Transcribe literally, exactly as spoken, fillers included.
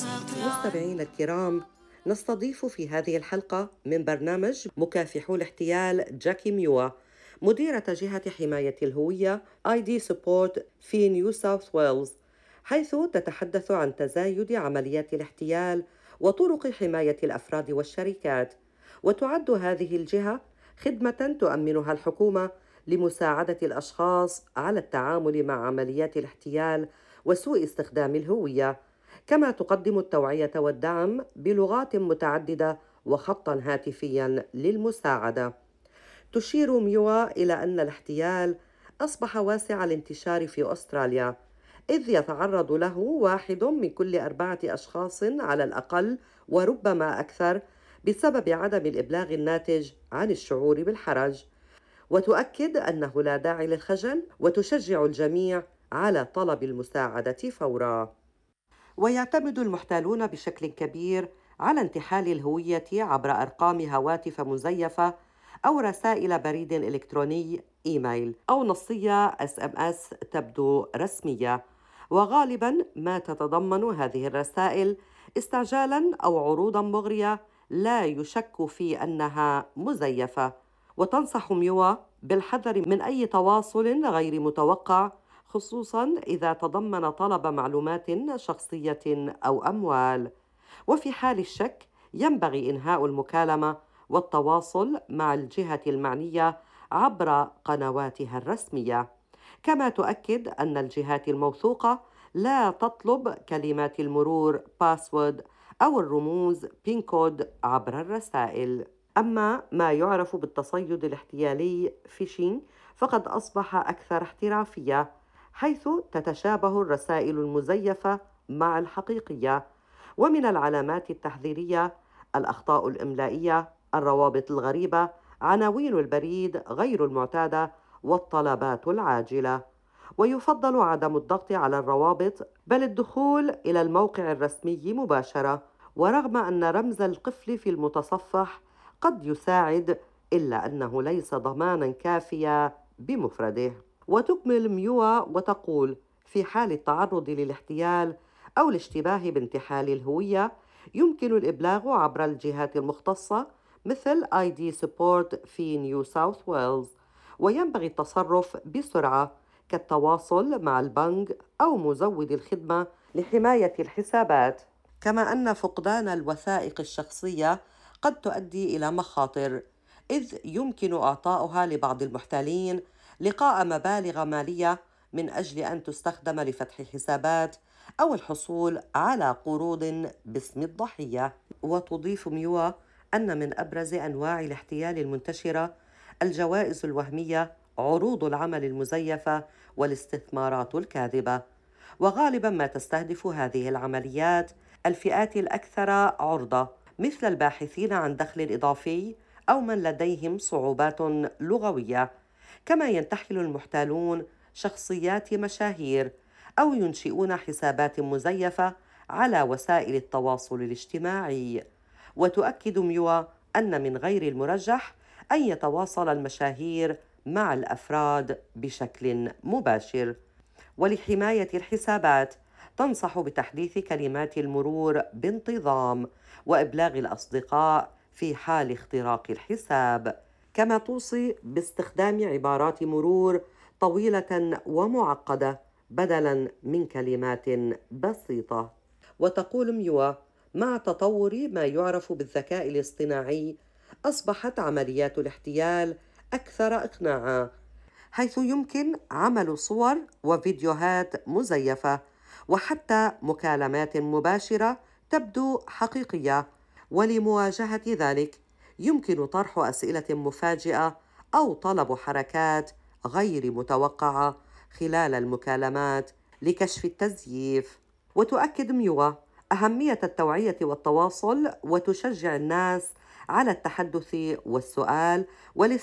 مستمعينا الكرام، نستضيف في هذه الحلقة من برنامج مكافحو الاحتيال جاكي ميوا، مديرة جهة حماية الهوية آي دي Support في نيو ساوث ويلز، حيث تتحدث عن تزايد عمليات الاحتيال وطرق حماية الأفراد والشركات. وتعد هذه الجهة خدمة تؤمنها الحكومة لمساعدة الأشخاص على التعامل مع عمليات الاحتيال وسوء استخدام الهوية، كما تقدم التوعية والدعم بلغات متعددة وخطًا هاتفيًا للمساعدة. تشير ميوا إلى أن الاحتيال أصبح واسع الانتشار في أستراليا، إذ يتعرض له واحد من كل أربعة أشخاص على الأقل، وربما أكثر، بسبب عدم الإبلاغ الناتج عن الشعور بالحرج. وتؤكد أنه لا داعي للخجل، وتشجع الجميع على طلب المساعدة فورًا. ويعتمد المحتالون بشكل كبير على انتحال الهوية عبر أرقام هواتف مزيفة أو رسائل بريد إلكتروني إيميل أو نصية إس إم إس تبدو رسمية. وغالبا ما تتضمن هذه الرسائل استعجالا أو عروضا مغرية لا يشك في أنها مزيفة. وتنصح ميوا بالحذر من أي تواصل غير متوقع، خصوصا إذا تضمن طلب معلومات شخصية أو أموال. وفي حال الشك ينبغي إنهاء المكالمة والتواصل مع الجهة المعنية عبر قنواتها الرسمية. كما تؤكد أن الجهات الموثوقة لا تطلب كلمات المرور باسورد أو الرموز بين كود عبر الرسائل. أما ما يعرف بالتصيد الاحتيالي فيشينج فقد أصبح أكثر احترافية، حيث تتشابه الرسائل المزيفة مع الحقيقية. ومن العلامات التحذيرية الأخطاء الإملائية، الروابط الغريبة، عناوين البريد غير المعتادة، والطلبات العاجلة. ويفضل عدم الضغط على الروابط، بل الدخول إلى الموقع الرسمي مباشرة. ورغم أن رمز القفل في المتصفح قد يساعد، إلا أنه ليس ضمانا كافيا بمفرده. وتكمل ميوا وتقول: في حال التعرض للاحتيال أو الاشتباه بانتحال الهوية، يمكن الإبلاغ عبر الجهات المختصة مثل آي دي Support في نيو ساوث ويلز. وينبغي التصرف بسرعة، كالتواصل مع البنك أو مزود الخدمة لحماية الحسابات. كما أن فقدان الوثائق الشخصية قد تؤدي إلى مخاطر، إذ يمكن إعطاؤها لبعض المحتالين لقاء مبالغ مالية من أجل أن تستخدم لفتح حسابات أو الحصول على قروض باسم الضحية. وتضيف ميوا أن من أبرز أنواع الاحتيال المنتشرة الجوائز الوهمية، عروض العمل المزيفة، والاستثمارات الكاذبة. وغالبا ما تستهدف هذه العمليات الفئات الأكثر عرضة، مثل الباحثين عن دخل إضافي أو من لديهم صعوبات لغوية. كما ينتحل المحتالون شخصيات مشاهير أو ينشئون حسابات مزيفة على وسائل التواصل الاجتماعي. وتؤكد ميوا أن من غير المرجح أن يتواصل المشاهير مع الأفراد بشكل مباشر. ولحماية الحسابات تنصح بتحديث كلمات المرور بانتظام وإبلاغ الأصدقاء في حال اختراق الحساب. كما توصي باستخدام عبارات مرور طويلة ومعقدة بدلاً من كلمات بسيطة. وتقول ميوا: مع تطور ما يعرف بالذكاء الاصطناعي، أصبحت عمليات الاحتيال أكثر إقناعاً، حيث يمكن عمل صور وفيديوهات مزيفة وحتى مكالمات مباشرة تبدو حقيقية. ولمواجهة ذلك يمكن طرح أسئلة مفاجئة أو طلب حركات غير متوقعة خلال المكالمات لكشف التزييف. وتؤكد ميوا أهمية التوعية والتواصل، وتشجع الناس على التحدث والسؤال والاستفسار